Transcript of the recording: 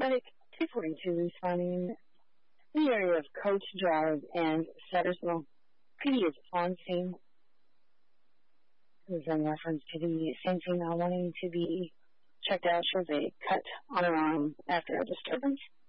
Medic 242 responding in the area of Coach Drive and Sattersville. PD is on scene. This is in reference to the same female wanting to be checked out. Shows a cut on her arm after a disturbance.